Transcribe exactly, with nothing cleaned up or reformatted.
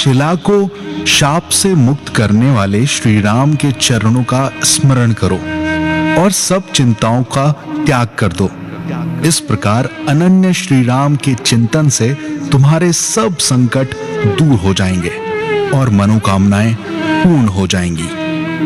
शिला को शाप से मुक्त करने वाले श्री राम के चरणों का स्मरण करो और सब चिंताओं का त्याग कर दो। इस प्रकार अनन्य श्री राम के चिंतन से तुम्हारे सब संकट दूर हो जाएंगे और मनोकामनाएं पूर्ण हो जाएंगी।